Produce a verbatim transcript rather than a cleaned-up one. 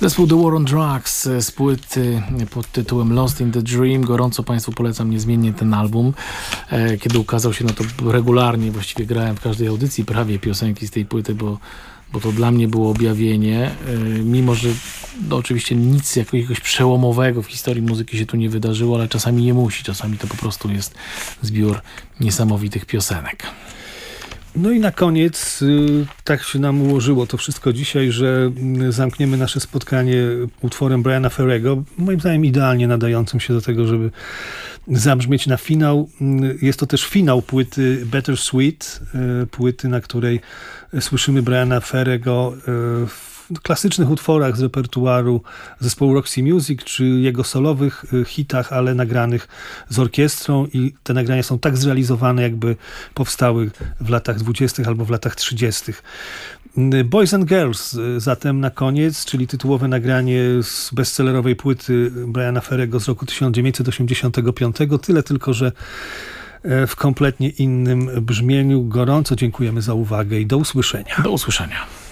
Zespół The War on Drugs z płyty pod tytułem Lost in the Dream. Gorąco Państwu polecam niezmiennie ten album. Kiedy ukazał się, no to regularnie właściwie grałem w każdej audycji prawie piosenki z tej płyty, bo, bo to dla mnie było objawienie. Mimo, że no, oczywiście nic jakiegoś przełomowego w historii muzyki się tu nie wydarzyło, ale czasami nie musi. Czasami to po prostu jest zbiór niesamowitych piosenek. No i na koniec tak się nam ułożyło to wszystko dzisiaj, że zamkniemy nasze spotkanie utworem Briana Ferrego, moim zdaniem idealnie nadającym się do tego, żeby zabrzmieć na finał. Jest to też finał płyty Better Sweet, płyty, na której słyszymy Briana Ferrego w klasycznych utworach z repertuaru zespołu Roxy Music, czy jego solowych hitach, ale nagranych z orkiestrą, i te nagrania są tak zrealizowane, jakby powstały w latach dwudziestych albo w latach trzydziestych. Boys and Girls zatem na koniec, czyli tytułowe nagranie z bestsellerowej płyty Briana Ferrego z roku tysiąc dziewięćset osiemdziesiątego piątego. Tyle tylko, że w kompletnie innym brzmieniu. Gorąco dziękujemy za uwagę i do usłyszenia. Do usłyszenia.